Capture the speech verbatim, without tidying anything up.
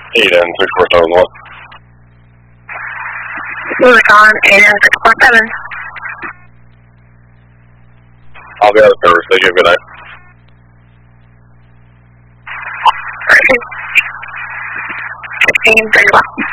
eight N six four seven one. Rubicon, eight N six four seven. I'll be out of service. Thank you. Good night. fifteen, very well.